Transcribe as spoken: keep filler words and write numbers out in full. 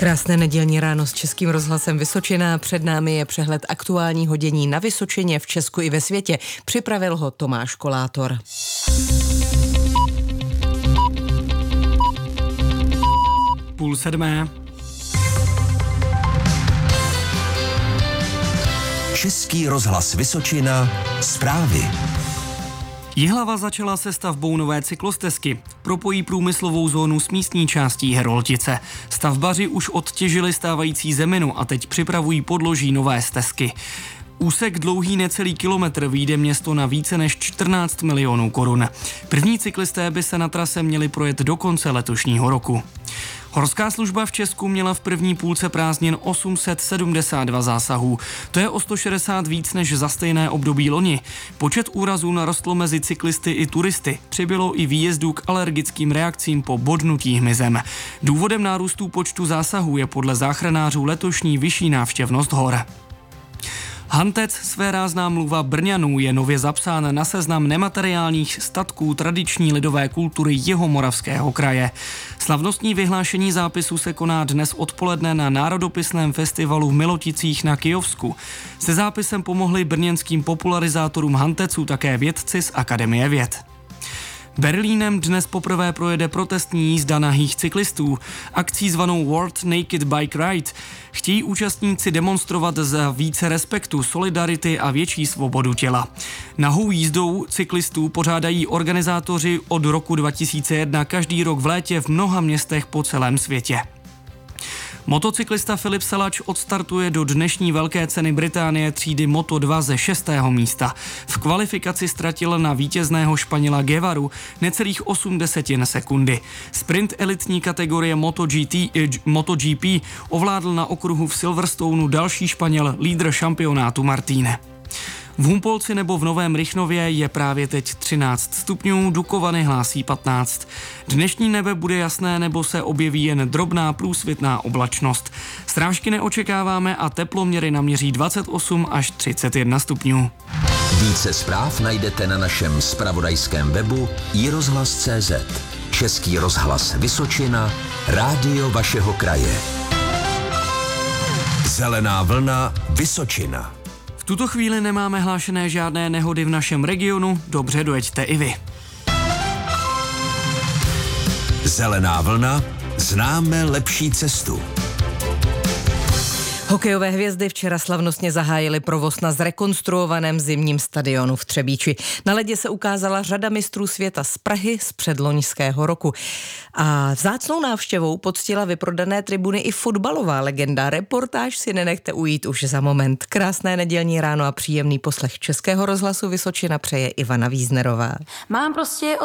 Krásné nedělní ráno s Českým rozhlasem Vysočina. Před námi je přehled aktuálního dění na Vysočině, v Česku i ve světě. Připravil ho Tomáš Kolátor. Půl sedmé. Český rozhlas Vysočina, zprávy. Jihlava začala se stavbou nové cyklostezky. Propojí průmyslovou zónu s místní částí Heroltice. Stavbaři už odtěžili stávající zeminu a teď připravují podloží nové stezky. Úsek dlouhý necelý kilometr vyjde město na více než čtrnáct milionů korun. První cyklisté by se na trase měli projet do konce letošního roku. Horská služba v Česku měla v první půlce prázdnin osm set sedmdesát dva zásahů. To je o sto šedesát víc než za stejné období loni. Počet úrazů narostl mezi cyklisty i turisty. Přibylo i výjezdů k alergickým reakcím po bodnutí hmyzem. Důvodem nárůstu počtu zásahů je podle záchranářů letošní vyšší návštěvnost hor. Hantec, svérázná mluva Brňanů, je nově zapsán na seznam nemateriálních statků tradiční lidové kultury Jihomoravského kraje. Slavnostní vyhlášení zápisu se koná dnes odpoledne na Národopisném festivalu v Miloticích na Kyjovsku. Se zápisem pomohli brněnským popularizátorům Hanteců také vědci z Akademie věd. Berlínem dnes poprvé projede protestní jízda nahých cyklistů. Akcí zvanou World Naked Bike Ride chtějí účastníci demonstrovat za více respektu, solidarity a větší svobodu těla. Nahou jízdou cyklistů pořádají organizátoři od roku dva tisíce jedna každý rok v létě v mnoha městech po celém světě. Motocyklista Filip Salač odstartuje do dnešní velké ceny Británie třídy Moto dva ze šestého místa. V kvalifikaci ztratil na vítězného Španěla Guevaru necelých osm desetin sekundy. Sprint elitní kategorie MotoGP, eh, MotoGP ovládl na okruhu v Silverstoneu další Španěl, lídr šampionátu Martíne. V Humpolci nebo v Novém Rychnově je právě teď třináct stupňů, Dukovany hlásí patnáct. Dnešní nebe bude jasné nebo se objeví jen drobná průsvitná oblačnost. Srážky neočekáváme a teploměry naměří dvacet osm až třicet jedna stupňů. Více zpráv najdete na našem zpravodajském webu i rozhlas tečka cé zet. Český rozhlas Vysočina, rádio vašeho kraje. Zelená vlna Vysočina. V tuto chvíli nemáme hlášené žádné nehody v našem regionu, dobře, dojeďte i vy. Zelená vlna, známe lepší cestu. Hokejové hvězdy včera slavnostně zahájily provoz na zrekonstruovaném zimním stadionu v Třebíči. Na ledě se ukázala řada mistrů světa z Prahy z předloňského roku. A vzácnou návštěvou poctila vyprodané tribuny i fotbalová legenda. Reportáž si nenechte ujít už za moment. Krásné nedělní ráno a příjemný poslech Českého rozhlasu Vysočina přeje Ivana Víznerová. Mám prostě